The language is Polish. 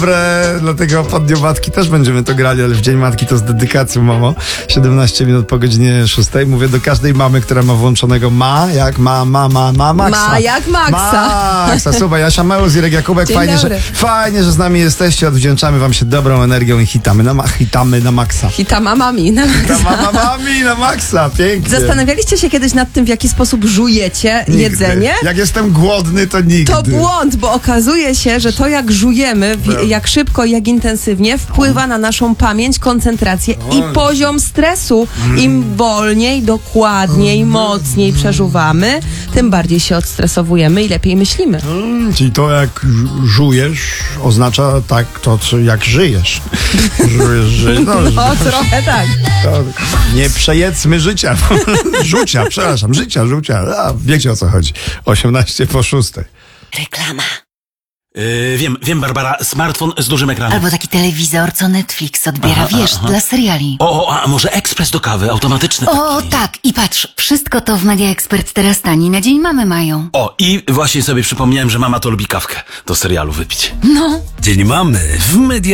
Dlatego pod Dniu Matki też będziemy to grali, ale w Dzień Matki to z dedykacją, mamo. 17 minut po godzinie 6. Mówię do każdej mamy, która ma włączonego Maksa. Ma jak Maksa. Maksa, super. Jasia Meus, Irek Jakubek. Dzień dobry. Fajnie, że z nami jesteście. Odwdzięczamy wam się dobrą energią i hitamy na Maksa. Hitama mami na Maksa. Mami na Maksa. Pięknie. Zastanawialiście się kiedyś nad tym, w jaki sposób żujecie Nigdy. jedzenie? Jak jestem głodny, to nigdy. To błąd, bo okazuje się, że to jak żujemy, jak szybko i jak intensywnie wpływa na naszą pamięć, koncentrację i poziom stresu. Im wolniej, dokładniej, mocniej przeżuwamy, tym bardziej się odstresowujemy i lepiej myślimy. Czyli to jak żujesz oznacza jak żyjesz. Żyjesz. No, trochę tak. Nie przejedzmy życia. Życia. Wiecie o co chodzi. 18 po 6. Reklama. Wiem, Barbara, smartfon z dużym ekranem. Albo taki telewizor, co Netflix odbiera, dla seriali. A może ekspres do kawy, automatyczny. O, tak, i patrz, wszystko to w Media Expert teraz tani, na Dzień Mamy mają. I właśnie sobie przypomniałem, że mama to lubi kawkę do serialu wypić. No. Dzień Mamy w Media